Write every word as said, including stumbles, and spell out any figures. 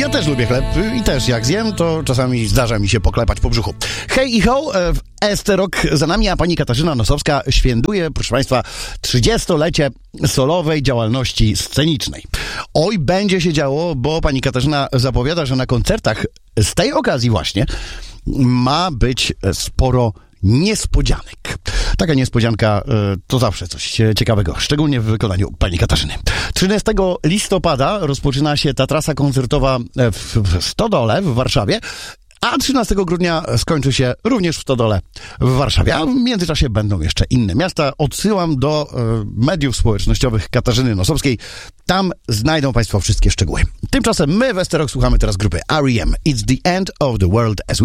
Ja też lubię chleb i też jak zjem, to czasami zdarza mi się poklepać po brzuchu. Hej i ho, Esterok za nami, a pani Katarzyna Nosowska świętuje, proszę państwa, trzydziestolecie solowej działalności scenicznej. Oj, będzie się działo, bo pani Katarzyna zapowiada, że na koncertach z tej okazji właśnie ma być sporo niespodzianek. Taka niespodzianka y, to zawsze coś ciekawego, szczególnie w wykonaniu pani Katarzyny. trzynastego listopada rozpoczyna się ta trasa koncertowa w, w Stodole w Warszawie, a trzynastego grudnia skończy się również w Stodole w Warszawie, a w międzyczasie będą jeszcze inne miasta. Odsyłam do y, mediów społecznościowych Katarzyny Nosowskiej. Tam znajdą państwo wszystkie szczegóły. Tymczasem my w Esterok słuchamy teraz grupy R E M. It's the end of the world as we